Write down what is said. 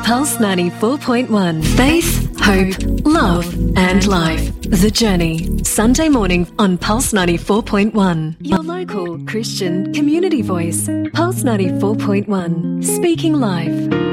Pulse 94.1. Faith, hope, love and life. The Journey. Sunday morning on Pulse 94.1. Your local Christian community voice. Pulse 94.1. Speaking life.